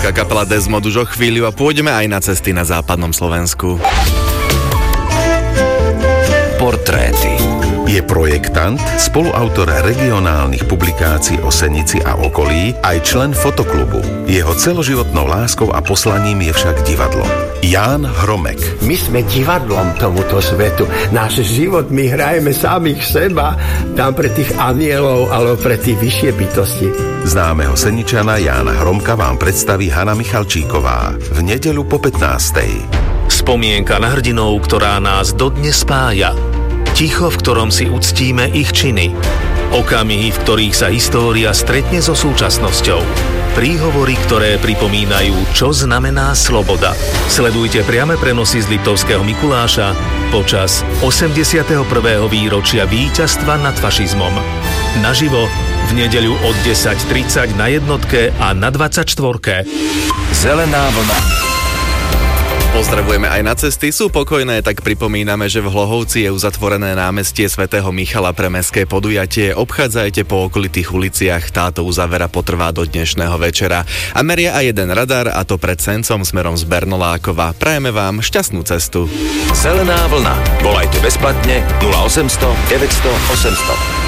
bratislavská kapela Desmod už o chvíľu a pôjdeme aj na cesty na západnom Slovensku. Portréty. Je projektant, spoluautor regionálnych publikácií o Senici a okolí, aj člen fotoklubu. Jeho celoživotnou láskou a poslaním je však divadlo. Ján Hromek. My sme divadlom tomuto svetu. Náš život, my hrajeme samých seba, tam pre tých anielov alebo pre tých vyššie bytosti. Známeho Seničana Jána Hromka vám predstaví Hana Michalčíková v nedeľu po 15:00. Spomienka na hrdinov, ktorá nás dodnes spája. Ticho, v ktorom si uctíme ich činy. Okamihy, v ktorých sa história stretne so súčasnosťou. Príhovory, ktoré pripomínajú, čo znamená sloboda. Sledujte priame prenosy z Liptovského Mikuláša počas 81. výročia víťazstva nad fašizmom. Naživo v nedeľu od 10:30 na jednotke a na 24. Zelená vlna. Pozdravujeme aj na cesty, sú pokojné, tak pripomíname, že v Hlohovci je uzatvorené námestie svätého Michala pre mestské podujatie. Obchádzajte po okolitých uliciach, táto uzavera potrvá do dnešného večera. A meria aj jeden radar, a to pred Sencom smerom z Bernolákova. Prajeme vám šťastnú cestu. Zelená vlna. Volajte bezplatne 0800 900 800.